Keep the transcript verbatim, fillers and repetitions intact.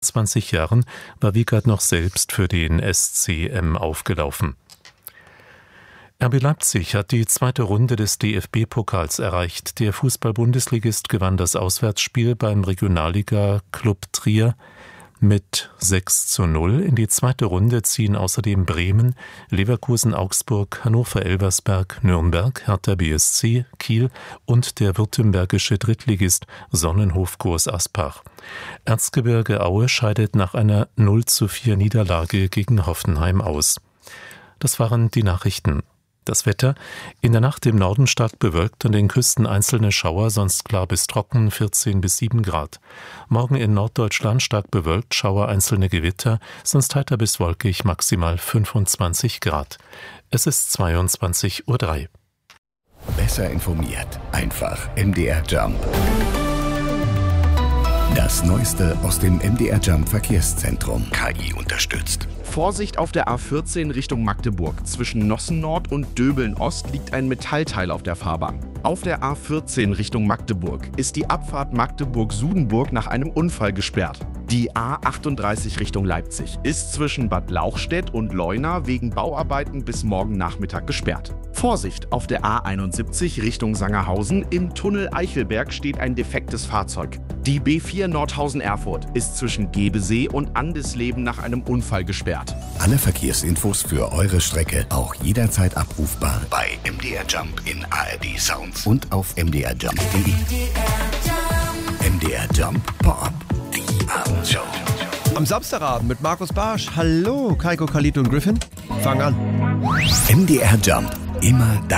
neunundzwanzig Jahren war Wiegert noch selbst für den S C M aufgelaufen. R B Leipzig hat die zweite Runde des D F B-Pokals erreicht. Der Fußball-Bundesligist gewann das Auswärtsspiel beim Regionalliga-Club Trier mit sechs zu null. In die zweite Runde ziehen außerdem Bremen, Leverkusen, Augsburg, Hannover-Elversberg, Nürnberg, Hertha B S C, Kiel und der württembergische Drittligist Sonnenhof Groß Aspach. Erzgebirge Aue scheidet nach einer null zu vier Niederlage gegen Hoffenheim aus. Das waren die Nachrichten. Das Wetter: in der Nacht im Norden stark bewölkt, an den Küsten einzelne Schauer, sonst klar bis trocken, vierzehn bis sieben Grad. Morgen in Norddeutschland stark bewölkt, Schauer, einzelne Gewitter, sonst heiter bis wolkig, maximal fünfundzwanzig Grad. Es ist zweiundzwanzig Uhr drei. Besser informiert, einfach M D R Jump. Das Neueste aus dem M D R Jump Verkehrszentrum. K I unterstützt. Vorsicht auf der A vierzehn Richtung Magdeburg. Zwischen Nossen Nord und Döbeln Ost liegt ein Metallteil auf der Fahrbahn. Auf der A vierzehn Richtung Magdeburg ist die Abfahrt Magdeburg-Sudenburg nach einem Unfall gesperrt. Die A achtunddreißig Richtung Leipzig ist zwischen Bad Lauchstädt und Leuna wegen Bauarbeiten bis morgen Nachmittag gesperrt. Vorsicht auf der A einundsiebzig Richtung Sangerhausen. Im Tunnel Eichelberg steht ein defektes Fahrzeug. Die B vier Nordhausen-Erfurt ist zwischen Gebesee und Andesleben nach einem Unfall gesperrt. Alle Verkehrsinfos für eure Strecke auch jederzeit abrufbar bei M D R Jump in A R D Sounds und auf m d r jump punkt d e. M D R Jump Pop, die Abendshow. Am Samstagabend mit Markus Barsch. Hallo, Kaiko, Khalid und Griffin. Fang an. M D R Jump, immer da.